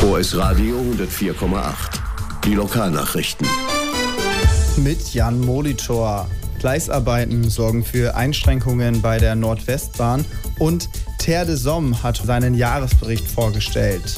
OS Radio 104,8. Die Lokalnachrichten. Mit Jan Molitor. Gleisarbeiten sorgen für Einschränkungen bei der Nordwestbahn und Terre de Somme hat seinen Jahresbericht vorgestellt.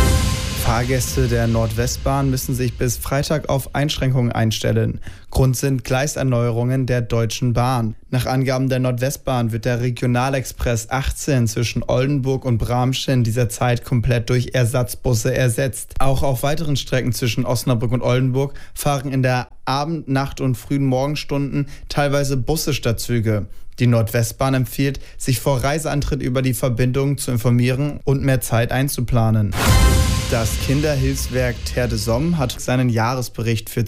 Fahrgäste der Nordwestbahn müssen sich bis Freitag auf Einschränkungen einstellen. Grund sind Gleiserneuerungen der Deutschen Bahn. Nach Angaben der Nordwestbahn wird der Regionalexpress 18 zwischen Oldenburg und Bramsche in dieser Zeit komplett durch Ersatzbusse ersetzt. Auch auf weiteren Strecken zwischen Osnabrück und Oldenburg fahren in der Abend-, Nacht- und frühen Morgenstunden teilweise Busse statt Züge. Die Nordwestbahn empfiehlt, sich vor Reiseantritt über die Verbindung zu informieren und mehr Zeit einzuplanen. Das Kinderhilfswerk Terre de Somme hat seinen Jahresbericht für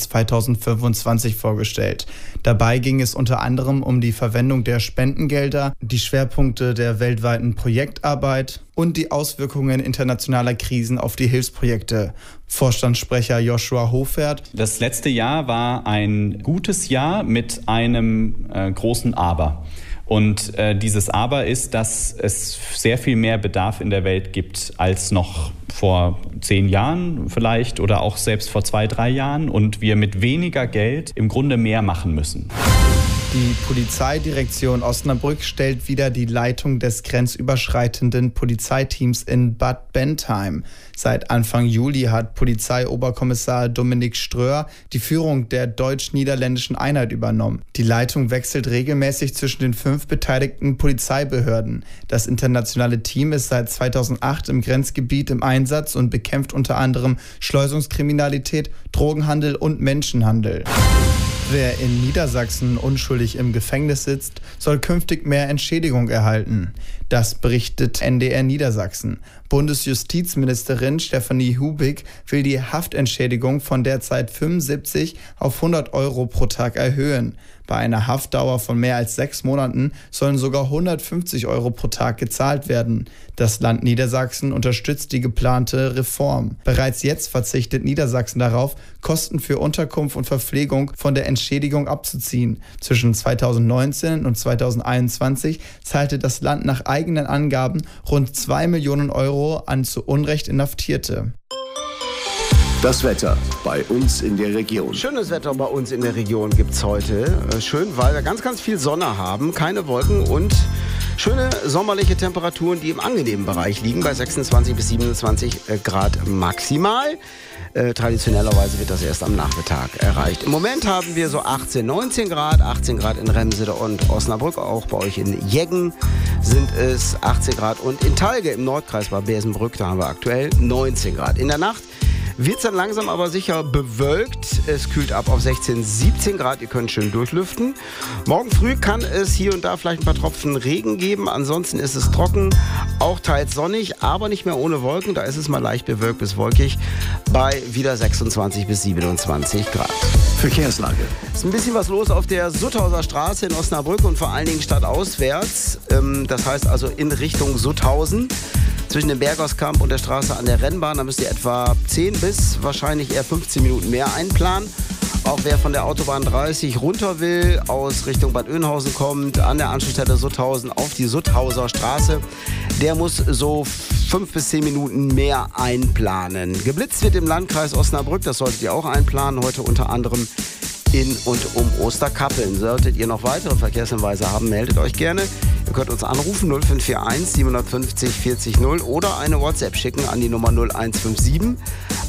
2025 vorgestellt. Dabei ging es unter anderem um die Verwendung der Spendengelder, die Schwerpunkte der weltweiten Projektarbeit und die Auswirkungen internationaler Krisen auf die Hilfsprojekte. Vorstandssprecher Joshua Hofert: Das letzte Jahr war ein gutes Jahr mit einem großen Aber. Und dieses Aber ist, dass es sehr viel mehr Bedarf in der Welt gibt als noch vor 10 Jahren vielleicht oder auch selbst vor 2, 3 Jahren und wir mit weniger Geld im Grunde mehr machen müssen. Die Polizeidirektion Osnabrück stellt wieder die Leitung des grenzüberschreitenden Polizeiteams in Bad Bentheim. Seit Anfang Juli hat Polizeioberkommissar Dominik Ströer die Führung der deutsch-niederländischen Einheit übernommen. Die Leitung wechselt regelmäßig zwischen den 5 beteiligten Polizeibehörden. Das internationale Team ist seit 2008 im Grenzgebiet im Einsatz und bekämpft unter anderem Schleusungskriminalität, Drogenhandel und Menschenhandel. Wer in Niedersachsen unschuldig im Gefängnis sitzt, soll künftig mehr Entschädigung erhalten. Das berichtet NDR Niedersachsen. Bundesjustizministerin Stefanie Hubig will die Haftentschädigung von derzeit 75 auf 100 Euro pro Tag erhöhen. Bei einer Haftdauer von mehr als 6 Monaten sollen sogar 150 Euro pro Tag gezahlt werden. Das Land Niedersachsen unterstützt die geplante Reform. Bereits jetzt verzichtet Niedersachsen darauf, Kosten für Unterkunft und Verpflegung von der Entschädigung abzuziehen. Zwischen 2019 und 2021 zahlte das Land nach eigenen Angaben rund 2 Millionen Euro an zu Unrecht Inhaftierte. Das Wetter bei uns in der Region. Schönes Wetter bei uns in der Region gibt es heute. Schön, weil wir ganz, ganz viel Sonne haben, keine Wolken und schöne sommerliche Temperaturen, die im angenehmen Bereich liegen, bei 26 bis 27 Grad maximal. Traditionellerweise wird das erst am Nachmittag erreicht. Im Moment haben wir so 18, 19 Grad, 18 Grad in Remsede und Osnabrück. Auch bei euch in Jeggen sind es 18 Grad. Und in Talge im Nordkreis bei Bersenbrück, da haben wir aktuell 19 Grad. In der Nacht wird es dann langsam aber sicher bewölkt. Es kühlt ab auf 16, 17 Grad. Ihr könnt schön durchlüften. Morgen früh kann es hier und da vielleicht ein paar Tropfen Regen geben. Ansonsten ist es trocken, auch teils sonnig, aber nicht mehr ohne Wolken. Da ist es mal leicht bewölkt bis wolkig bei wieder 26 bis 27 Grad. Verkehrslage. Es ist ein bisschen was los auf der Sutthauser Straße in Osnabrück und vor allen Dingen stadtauswärts. Das heißt also in Richtung Sutthausen. Zwischen dem Berghauskamp und der Straße an der Rennbahn, da müsst ihr etwa 10 bis wahrscheinlich eher 15 Minuten mehr einplanen. Auch wer von der Autobahn 30 runter will, aus Richtung Bad Oeynhausen kommt, an der Anschlussstelle Sutthausen auf die Sutthauser Straße, der muss so 5 bis 10 Minuten mehr einplanen. Geblitzt wird im Landkreis Osnabrück, das solltet ihr auch einplanen, heute unter anderem in und um Osterkappeln. Solltet ihr noch weitere Verkehrshinweise haben, meldet euch gerne. Ihr könnt uns anrufen 0541 750 40 0 oder eine WhatsApp schicken an die Nummer 0157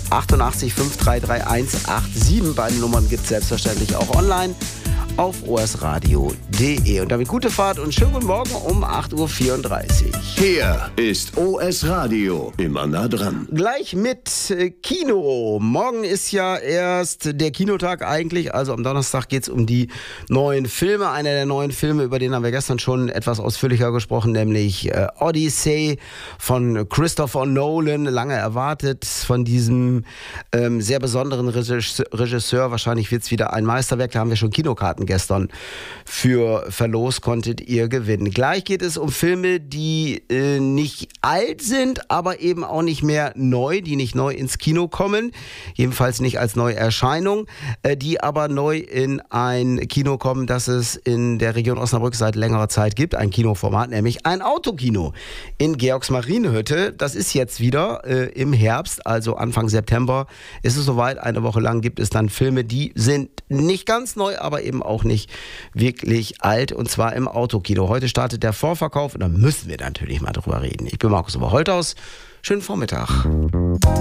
88 533 187. Beide Nummern gibt es selbstverständlich auch online auf osradio.de. Und damit gute Fahrt und schönen guten Morgen um 8.34 Uhr. Hier ist OS Radio, immer nah dran. Gleich mit Kino. Morgen ist ja erst der Kinotag eigentlich, also am Donnerstag geht es um die neuen Filme. Einer der neuen Filme, über den haben wir gestern schon etwas ausführlicher gesprochen, nämlich Odyssey von Christopher Nolan, lange erwartet von diesem sehr besonderen Regisseur. Wahrscheinlich wird es wieder ein Meisterwerk, da haben wir schon Kinokarten gestern für Broschur verlost, konntet ihr gewinnen. Gleich geht es um Filme, die nicht alt sind, aber eben auch nicht mehr neu, die nicht neu ins Kino kommen, jedenfalls nicht als Neuerscheinung, die aber neu in ein Kino kommen, das es in der Region Osnabrück seit längerer Zeit gibt. Ein Kinoformat, nämlich ein Autokino in Georgsmarienhütte. Das ist jetzt wieder im Herbst, also Anfang September ist es soweit. Eine Woche lang gibt es dann Filme, die sind nicht ganz neu, aber eben auch nicht wirklich alt, und zwar im Autokino. Heute startet der Vorverkauf und da müssen wir natürlich mal drüber reden. Ich bin Markus Oberholthaus. Schönen Vormittag.